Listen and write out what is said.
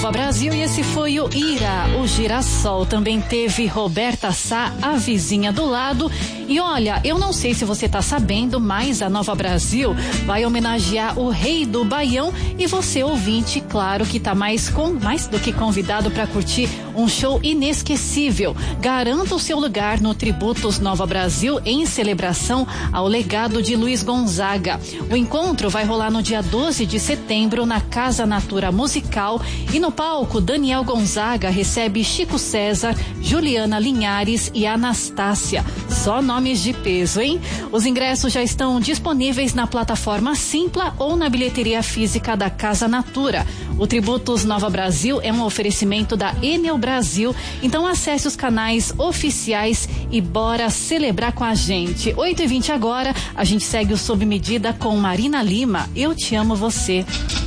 Nova Brasil e esse foi o Ira, o Girassol. Também teve Roberta Sá, a vizinha do lado. E olha, eu não sei se você tá sabendo, mas a Nova Brasil vai homenagear o rei do Baião e você, ouvinte, claro que tá mais do que convidado para curtir um show inesquecível. Garanta o seu lugar no Tributos Nova Brasil em celebração ao legado de Luiz Gonzaga. O encontro vai rolar no dia 12 de setembro na Casa Natura Musical e no palco Daniel Gonzaga recebe Chico César, Juliana Linhares e Anastácia. Só nomes de peso, hein? Os ingressos já estão disponíveis na plataforma Simpla ou na bilheteria física da Casa Natura. O Tributos Nova Brasil é um oferecimento da Enel Brasil, então acesse os canais oficiais e bora celebrar com a gente. 8h20 agora, a gente segue o Sob Medida com Marina Lima. Eu te amo você.